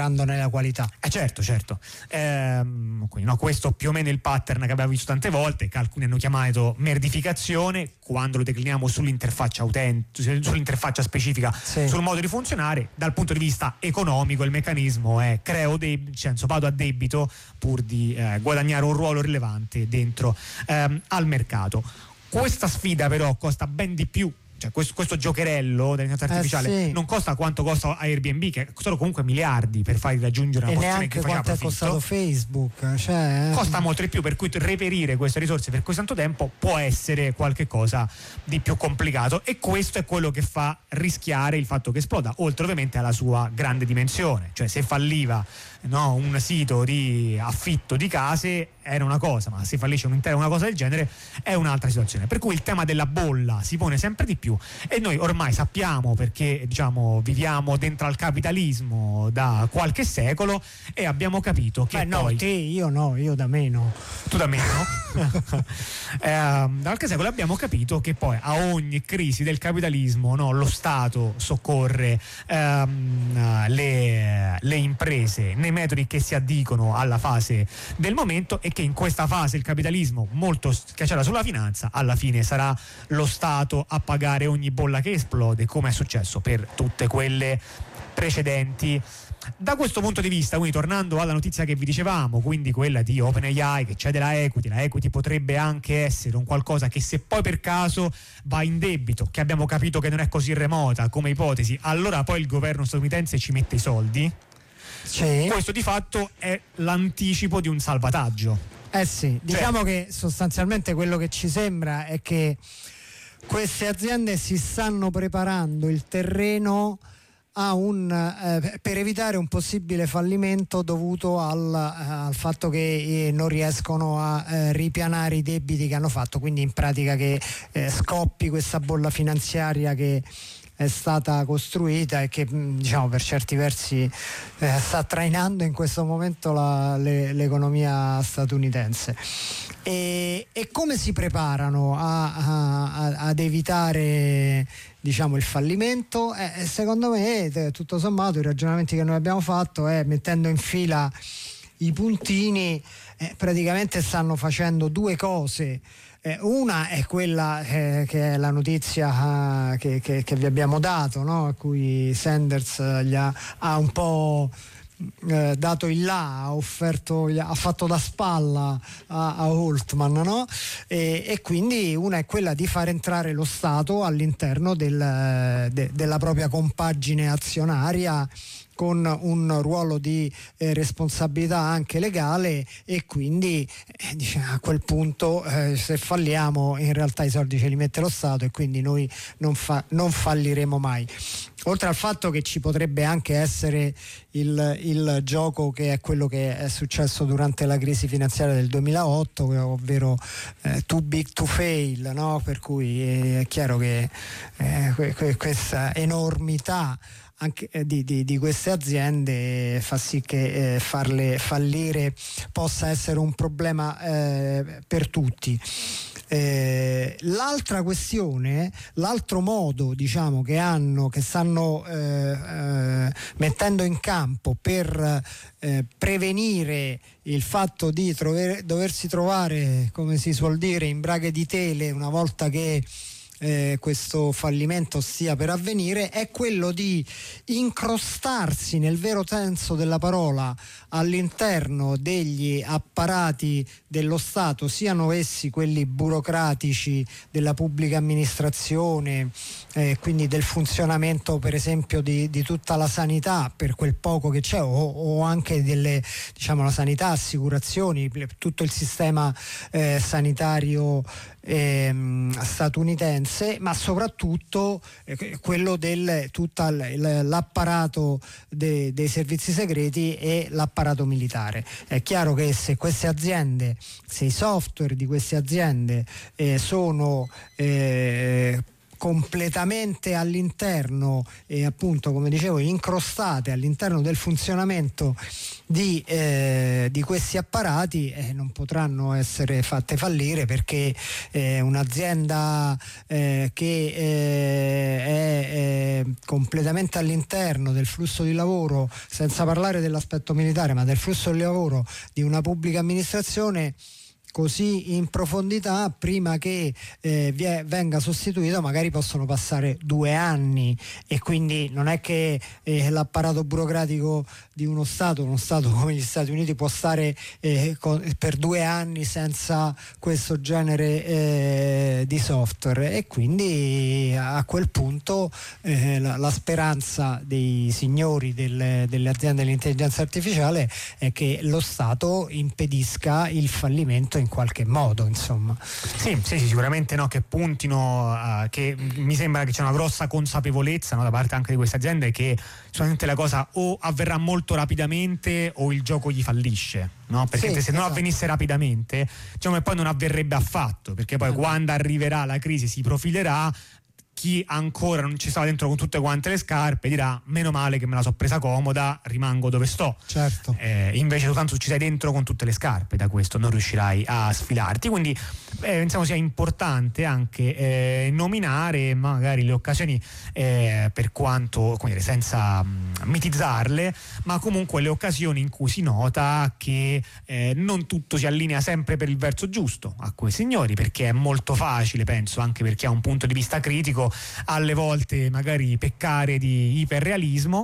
nella qualità. Certo. Quindi, no, questo più o meno il pattern che abbiamo visto tante volte, che alcuni hanno chiamato merdificazione, quando lo decliniamo sull'interfaccia sull'interfaccia specifica, sì, sul modo di funzionare. Dal punto di vista economico il meccanismo è vado a debito pur di guadagnare un ruolo rilevante dentro al mercato. Questa sfida però costa ben di più. Cioè questo giocherello dell'intelligenza artificiale sì, non costa quanto costa Airbnb, che costano comunque miliardi per farli raggiungere una posizione che faceva profitto. E neanche quanto è costato Facebook, cioè, costa molto di più, per cui reperire queste risorse per così tanto tempo può essere qualche cosa di più complicato, e questo è quello che fa rischiare il fatto che esploda, oltre ovviamente alla sua grande dimensione. Cioè, se falliva un sito di affitto di case era una cosa, ma se fallisce una cosa del genere è un'altra situazione, per cui il tema della bolla si pone sempre di più, e noi ormai sappiamo, perché viviamo dentro al capitalismo da qualche secolo, e abbiamo capito che io da meno. Tu da meno? Da qualche secolo abbiamo capito che poi a ogni crisi del capitalismo lo Stato soccorre le imprese nei metodi che si addicono alla fase del momento, e che in questa fase il capitalismo molto schiacciata sulla finanza, alla fine sarà lo Stato a pagare ogni bolla che esplode, come è successo per tutte quelle precedenti. Da questo punto di vista, quindi tornando alla notizia che vi dicevamo, quindi quella di OpenAI che cede la equity potrebbe anche essere un qualcosa che, se poi per caso va in debito, che abbiamo capito che non è così remota come ipotesi, allora poi il governo statunitense ci mette i soldi. Sì. Questo di fatto è l'anticipo di un salvataggio. Sì, diciamo che sostanzialmente quello che ci sembra è che queste aziende si stanno preparando il terreno per evitare un possibile fallimento dovuto al fatto che non riescono a ripianare i debiti che hanno fatto, quindi in pratica che scoppi questa bolla finanziaria che è stata costruita e che per certi versi sta trainando in questo momento l'economia statunitense. E come si preparano ad evitare il fallimento? Secondo me, tutto sommato, i ragionamenti che noi abbiamo fatto è mettendo in fila i puntini. Praticamente stanno facendo due cose. Una è quella che è la notizia che vi abbiamo dato, a cui Sanders ha un po' dato il là, ha fatto da spalla a Altman, e quindi una è quella di far entrare lo Stato all'interno della propria compagine azionaria, con un ruolo di responsabilità anche legale, e quindi a quel punto se falliamo in realtà i soldi ce li mette lo Stato, e quindi noi non falliremo mai. Oltre al fatto che ci potrebbe anche essere il gioco che è quello che è successo durante la crisi finanziaria del 2008, ovvero too big to fail, per cui è chiaro che questa enormità anche di queste aziende fa sì che farle fallire possa essere un problema per tutti. L'altra questione, l'altro modo che stanno mettendo in campo per prevenire il fatto di doversi trovare, come si suol dire, in braghe di tele una volta che questo fallimento stia per avvenire, è quello di incrostarsi nel vero senso della parola all'interno degli apparati dello Stato, siano essi quelli burocratici della pubblica amministrazione, quindi del funzionamento per esempio di tutta la sanità, per quel poco che c'è, o anche delle la sanità, assicurazioni, tutto il sistema sanitario statunitense, ma soprattutto quello del tutto l'apparato dei servizi segreti e l'apparato militare. È chiaro che se i software di queste aziende sono completamente all'interno e appunto, come dicevo, incrostate all'interno del funzionamento di questi apparati, non potranno essere fatte fallire, perché un'azienda che è completamente all'interno del flusso di lavoro, senza parlare dell'aspetto militare, ma del flusso di lavoro di una pubblica amministrazione così in profondità, prima che venga sostituito magari possono passare 2 anni, e quindi non è che l'apparato burocratico di uno Stato come gli Stati Uniti può stare per 2 anni senza questo genere di software, e quindi a quel punto la speranza dei signori delle aziende dell'intelligenza artificiale è che lo Stato impedisca il fallimento in qualche modo, insomma. Sì, sicuramente, no, che puntino, che mi sembra che c'è una grossa consapevolezza, no, da parte anche di queste aziende, che solamente la cosa o avverrà molto rapidamente o il gioco gli fallisce, no? Perché se non avvenisse rapidamente, diciamo che poi non avverrebbe affatto, perché poi quando arriverà la crisi si profilerà, chi ancora non ci stava dentro con tutte quante le scarpe dirà: meno male che me la so presa comoda, rimango dove sto. Certo. Invece soltanto ci sei dentro con tutte le scarpe, da questo non riuscirai a sfilarti. Quindi pensiamo sia importante anche nominare magari le occasioni, per quanto, come dire, senza mitizzarle, ma comunque le occasioni in cui si nota che non tutto si allinea sempre per il verso giusto a quei signori, perché è molto facile, penso, anche per chi ha un punto di vista critico, alle volte magari peccare di iperrealismo,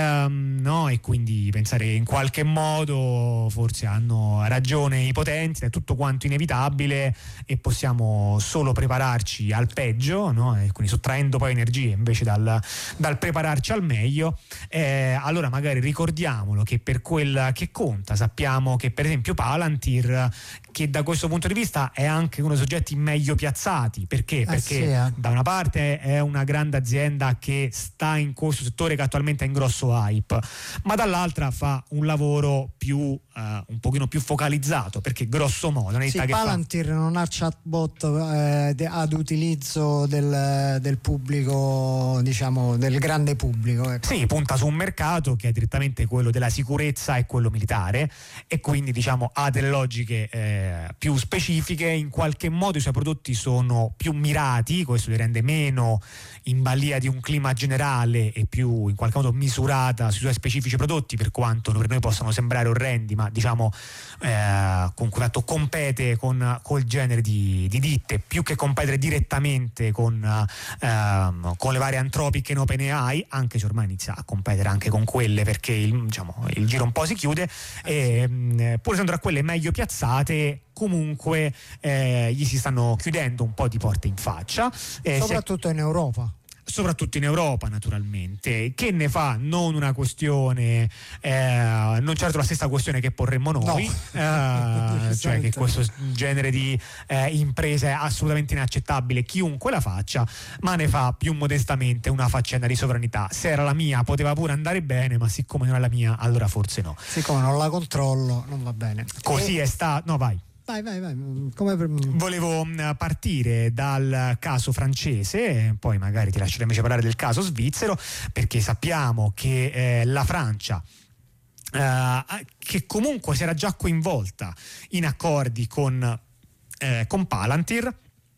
no? E quindi pensare in qualche modo forse hanno ragione i potenti, è tutto quanto inevitabile e possiamo solo prepararci al peggio, no? E quindi sottraendo poi energie invece dal prepararci al meglio. Allora magari ricordiamolo che per quel che conta sappiamo che per esempio Palantir, che da questo punto di vista è anche uno dei soggetti meglio piazzati, perché da una parte è una grande azienda che sta in questo settore che attualmente è in grosso hype, ma dall'altra fa un lavoro più un pochino più focalizzato, perché grosso modo Palantir non ha chatbot ad utilizzo del pubblico, diciamo del grande pubblico, ecco. Sì, punta su un mercato che è direttamente quello della sicurezza e quello militare, e quindi diciamo ha delle logiche più specifiche. In qualche modo i suoi prodotti sono più mirati, questo li rende meno in balia di un clima generale e più in qualche modo misurata sui suoi specifici prodotti, per quanto per noi possano sembrare orrendi, ma diciamo con quanto compete col genere di ditte, più che competere direttamente con le varie Anthropic e OpenAI, anche se ormai inizia a competere anche con quelle, perché il giro un po' si chiude, pur essendo tra quelle meglio piazzate, comunque gli si stanno chiudendo un po' di porte in faccia, soprattutto in Europa. Soprattutto in Europa, naturalmente, che ne fa non una questione, non certo la stessa questione che porremmo noi, no. Cioè che questo genere di impresa è assolutamente inaccettabile, chiunque la faccia, ma ne fa più modestamente una faccenda di sovranità. Se era la mia poteva pure andare bene, ma siccome non è la mia, allora forse no. Siccome non la controllo, non va bene. Così è stato. No, vai. Vai. Volevo partire dal caso francese, poi magari ti lascerò invece parlare del caso svizzero, perché sappiamo che la Francia, che comunque si era già coinvolta in accordi con Palantir,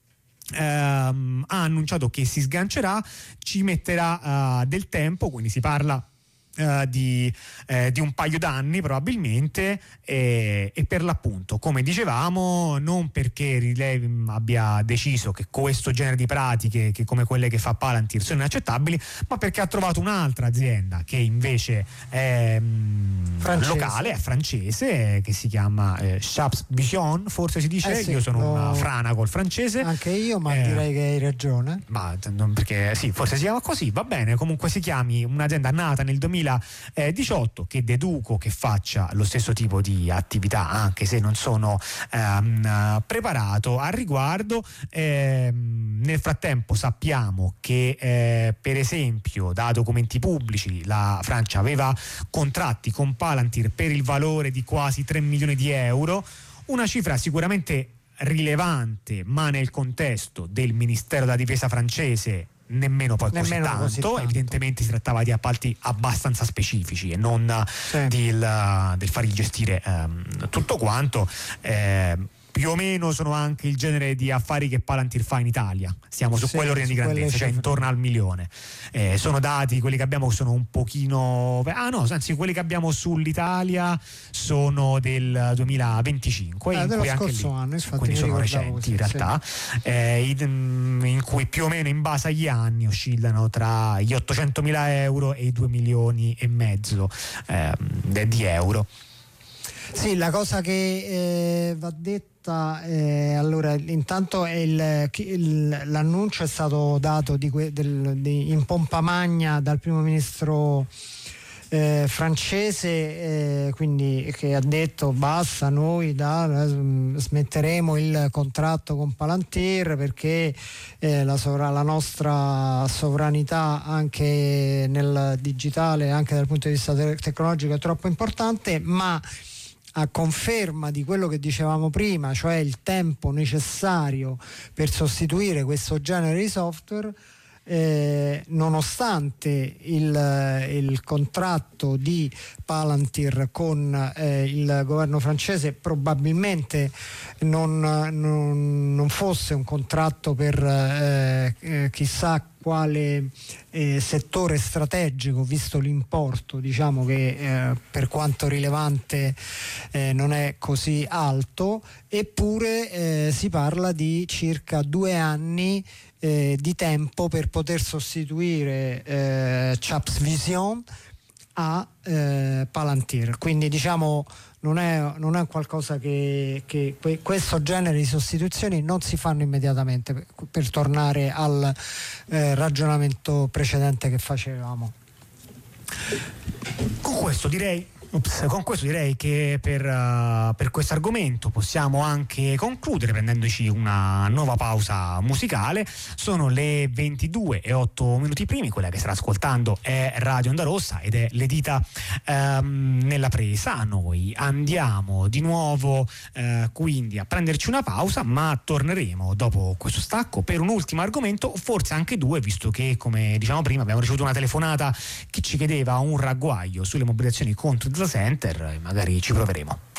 ha annunciato che si sgancerà, ci metterà del tempo, quindi si parla di un paio d'anni probabilmente, e per l'appunto, come dicevamo, non perché Rilevi abbia deciso che questo genere di pratiche, che come quelle che fa Palantir, sono inaccettabili, ma perché ha trovato un'altra azienda che invece è locale, è francese, che si chiama Chaps Vision, forse si dice. Sì, io sono una frana col francese, anche io, ma direi che hai ragione, ma non perché sì, forse si chiama così, va bene, comunque si chiami un'azienda nata nel 2018, che deduco che faccia lo stesso tipo di attività, anche se non sono preparato al riguardo. Nel frattempo sappiamo che per esempio da documenti pubblici la Francia aveva contratti con Palantir per il valore di quasi 3 milioni di euro, una cifra sicuramente rilevante, ma nel contesto del Ministero della Difesa francese nemmeno così tanto. Evidentemente si trattava di appalti abbastanza specifici e non del far gestire tutto quanto. Più o meno sono anche il genere di affari che Palantir fa in Italia. Siamo su quell'ordine di grandezza, cioè intorno al 1 milione. Sono dati, quelli che abbiamo sono un pochino. Anzi, quelli che abbiamo sull'Italia sono del 2025, in cui anche lì, anno, quindi sono recenti in realtà, in cui più o meno in base agli anni oscillano tra gli 800.000 euro e i 2 milioni e mezzo di euro. Sì, la cosa che va detta, allora intanto l'annuncio è stato dato in pompa magna dal primo ministro francese, quindi, che ha detto basta, noi smetteremo il contratto con Palantir perché la nostra sovranità anche nel digitale, anche dal punto di vista tecnologico, è troppo importante, ma a conferma di quello che dicevamo prima, cioè il tempo necessario per sostituire questo genere di software, nonostante il contratto di Palantir con il governo francese probabilmente non fosse un contratto per chissà quale settore strategico, visto l'importo, diciamo che per quanto rilevante non è così alto, eppure si parla di circa 2 anni di tempo per poter sostituire Chaps Vision a Palantir. Quindi diciamo non è qualcosa che questo genere di sostituzioni non si fanno immediatamente, per tornare al ragionamento precedente che facevamo. Con questo direi che per questo argomento possiamo anche concludere prendendoci una nuova pausa musicale. Sono le 22:08 primi, quella che state ascoltando è Radio Onda Rossa ed è l'edita nella presa. Noi andiamo di nuovo quindi a prenderci una pausa, ma torneremo dopo questo stacco per un ultimo argomento, forse anche 2, visto che, come diciamo prima, abbiamo ricevuto una telefonata che ci chiedeva un ragguaglio sulle mobilitazioni contro il data center, e magari ci proveremo.